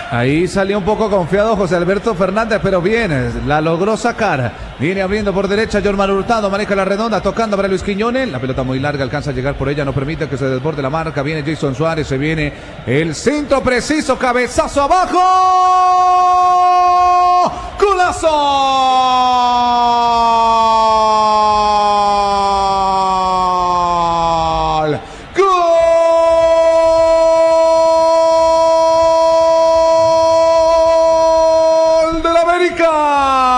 Ahí salió un poco confiado José Alberto Fernández, pero bien, la logró sacar. Viene abriendo por derecha Jorman Hurtado, maneja la redonda, tocando para Luis Quiñones. La pelota muy larga, alcanza a llegar por ella, no permite que se desborde la marca. Viene Jason Suárez, se viene el centro preciso, cabezazo abajo. ¡Golazo!